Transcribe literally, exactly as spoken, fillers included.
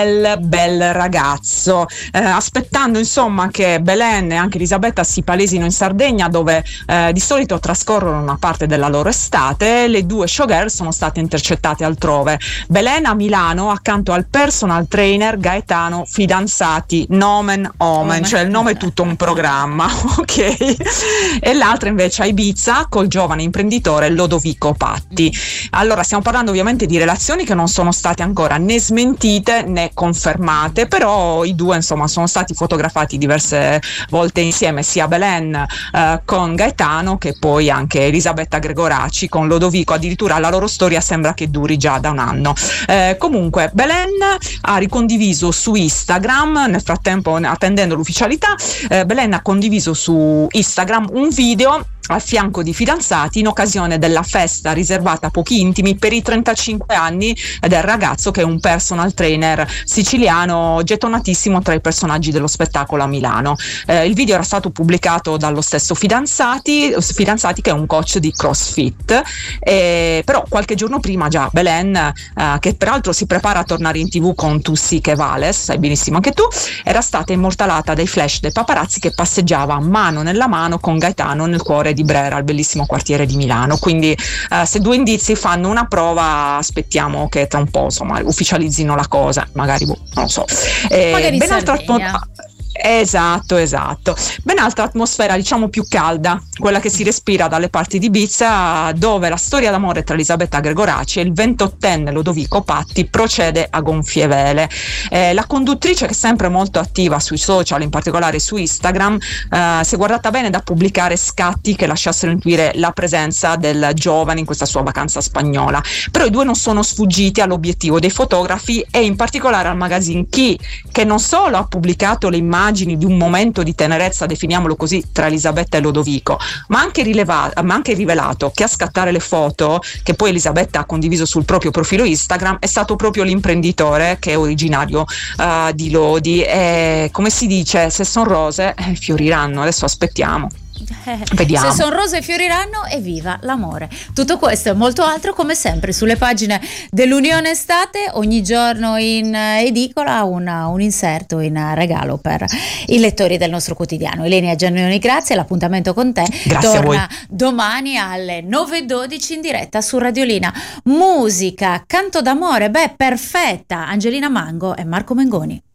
bel bel ragazzo, eh, aspettando insomma che Belen e anche Elisabetta si palesino in Sardegna, dove eh, di solito trascorrono una parte della loro estate. Le due showgirl sono state intercettate altrove. Belen a Milano accanto al personal trainer Gaetano, fidanzati, nomen omen, cioè il nome è tutto un programma, ok? E l'altra invece a Ibiza col giovane imprenditore Lodovico Patti. Allora stiamo parlando ovviamente di relazioni che non sono state ancora né smentite né confermate, però i due insomma sono stati fotografati diverse volte insieme, sia Belen eh, con Gaetano che poi anche Elisabetta Gregoraci con Lodovico. Addirittura la loro storia sembra che duri già da un anno. Eh, comunque Belen ha ricondiviso su Instagram, nel frattempo attendendo l'ufficialità, eh, Belen ha condiviso su Instagram un video al fianco di fidanzati in occasione della festa riservata a pochi intimi per i trentacinque anni del ragazzo, che è un personal trainer siciliano gettonatissimo tra i personaggi dello spettacolo a Milano. Eh, il video era stato pubblicato dallo stesso fidanzati, fidanzati che è un coach di CrossFit, eh, però qualche giorno prima già Belen, eh, che peraltro si prepara a tornare in tv con Tu sì che vales, sai benissimo anche tu, era stata immortalata dai flash dei paparazzi che passeggiava mano nella mano con Gaetano nel cuore di Brera, il bellissimo quartiere di Milano. Quindi eh, se due indizi fanno una prova, aspettiamo che tra un po' insomma ufficializzino la cosa, magari boh, non lo so. Eh, magari ben altra Sardegna. Esatto, esatto. Ben altra atmosfera, diciamo più calda, quella che si respira dalle parti di Ibiza, dove la storia d'amore tra Elisabetta Gregoraci e il ventottenne Lodovico Patti procede a gonfie vele. Eh, la conduttrice, che è sempre molto attiva sui social, in particolare su Instagram, eh, si è guardata bene da pubblicare scatti che lasciassero intuire la presenza del giovane in questa sua vacanza spagnola. Però i due non sono sfuggiti all'obiettivo dei fotografi e in particolare al magazine Chi, che non solo ha pubblicato le immagini di un momento di tenerezza, definiamolo così, tra Elisabetta e Lodovico, ma anche, rileva- ma anche rivelato che a scattare le foto, che poi Elisabetta ha condiviso sul proprio profilo Instagram, è stato proprio l'imprenditore, che è originario uh, di Lodi. E come si dice, se sono rose eh, fioriranno. Adesso aspettiamo. Vediamo. Se sono rose fioriranno, evviva l'amore. Tutto questo e molto altro, come sempre, sulle pagine dell'Unione Estate. Ogni giorno in edicola un, un inserto in regalo per i lettori del nostro quotidiano. Elenia Giannoni, grazie. L'appuntamento con te grazie torna domani alle nove e dodici in diretta su Radiolina. Musica, canto d'amore, beh, perfetta. Angelina Mango e Marco Mengoni.